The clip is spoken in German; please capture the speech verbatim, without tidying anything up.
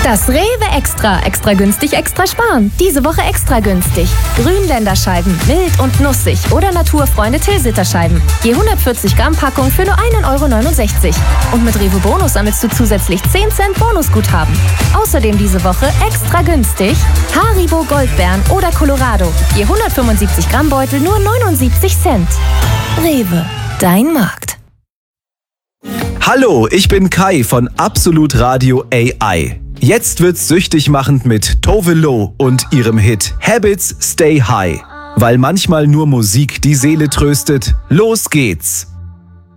Das Rewe Extra. Extra günstig, extra sparen. Diese Woche extra günstig. Grünländerscheiben, mild und nussig oder Naturfreunde Tilsiter-Scheiben. Je hundertvierzig Gramm Packung für nur ein Euro neunundsechzig. Und mit Rewe Bonus sammelst du zusätzlich zehn Cent Bonusguthaben. Außerdem diese Woche extra günstig Haribo Goldbeeren oder Colorado. Je hundertfünfundsiebzig Gramm Beutel nur neunundsiebzig Cent. Rewe, dein Markt. Hallo, ich bin Kai von Absolut Radio A I. Jetzt wird's süchtig machend mit Tove Lo und ihrem Hit Habits Stay High. Weil manchmal nur Musik die Seele tröstet. Los geht's!